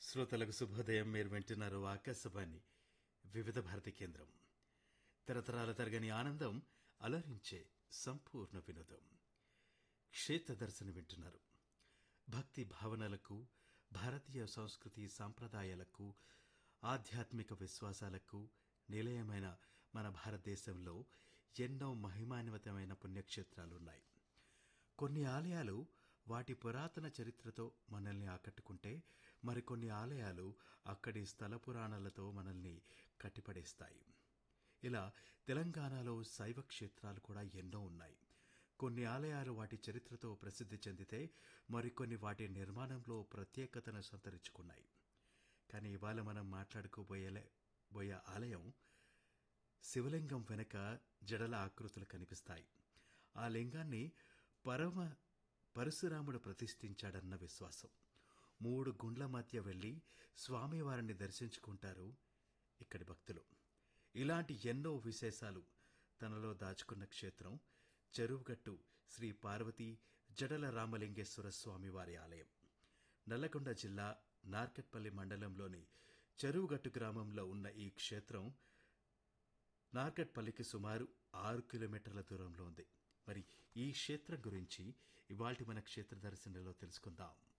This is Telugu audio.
శ్రోతలకు శుభోదయం. మీరు వింటున్నారు ఆకాశవాణి వివిధ భారతి కేంద్రం. తరతరాల తరగని ఆనందం, అలరించే సంపూర్ణ వినోదం. క్షేత్ర దర్శనం వింటున్నారు. భక్తి భావనలకు, భారతీయ సంస్కృతి సాంప్రదాయాలకు, ఆధ్యాత్మిక విశ్వాసాలకు నిలయమైన మన భారతదేశంలో ఎన్నో మహిమాన్వితమైన పుణ్యక్షేత్రాలున్నాయి. కొన్ని ఆలయాలు వాటి పురాతన చరిత్రతో మనల్ని ఆకట్టుకుంటే, మరికొన్ని ఆలయాలు అక్కడి స్థల పురాణాలతో మనల్ని కట్టిపడేస్తాయి. ఇలా తెలంగాణలో శైవ క్షేత్రాలు కూడా ఎన్నో ఉన్నాయి. కొన్ని ఆలయాలు వాటి చరిత్రతో ప్రసిద్ధి చెందితే, మరికొన్ని వాటి నిర్మాణంలో ప్రత్యేకతను సంతరించుకున్నాయి. కానీ ఇవాళ మనం మాట్లాడుకోబోయే ఆలయం శివలింగం వెనక జడల ఆకృతులు కనిపిస్తాయి. ఆ లింగాన్ని పరశురాముడు ప్రతిష్ఠించాడన్న విశ్వాసం. 3 గుండ్ల మధ్య వెళ్లి స్వామివారిని దర్శించుకుంటారు ఇక్కడి భక్తులు. ఇలాంటి ఎన్నో విశేషాలు తనలో దాచుకున్న క్షేత్రం చెరువుగట్టు శ్రీ పార్వతీ జడల రామలింగేశ్వర స్వామివారి ఆలయం. నల్లగొండ జిల్లా నార్కట్పల్లి మండలంలోని చెరువుగట్టు గ్రామంలో ఉన్న ఈ క్షేత్రం నార్కట్పల్లికి సుమారు 6 కిలోమీటర్ల దూరంలో ఉంది. మరి ఈ క్షేత్రం గురించి ఇవాల్టి మన క్షేత్ర దర్శనంలో తెలుసుకుందాం.